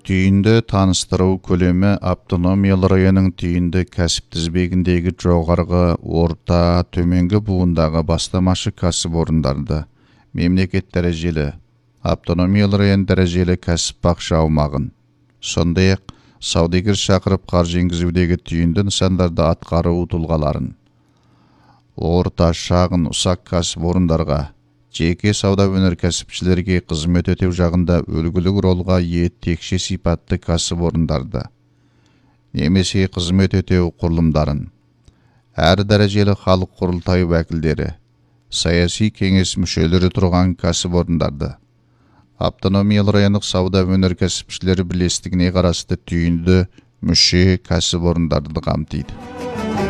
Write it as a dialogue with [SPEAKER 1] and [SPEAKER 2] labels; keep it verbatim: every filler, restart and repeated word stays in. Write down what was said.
[SPEAKER 1] Түйінді таныстыру көлемі автономиялы районның түйінді кәсіп тізбегіндегі жоғарғы, орта, төменгі буындағы бастамашы кәсіпорындарды, мемлекет дәрежелі, автономиялы район дәрежелі кәсіп бақша аумағын, сондай-ақ саудагер шақырып қаржы енгізудегі түйінді нысандарды атқару тұлғаларын, орта, шағын, ұсақ кәсіпорындарға, жеке сауда өнеркәсіпшілерге қызмет өтеу жағында үлгілік ролға ие текше сипатты кәсіпорындарды, немесе қызмет өтеу құрылымдарын, әр дәрежелі халық құрылтайы уәкілдері, саяси кеңес мүшелері тұрған кәсіпорындарды, автономиялы райондық сауда өнеркәсіпшілері бірлестігіне қарасты түйінді мүше кәсіпорындарды қамтиды.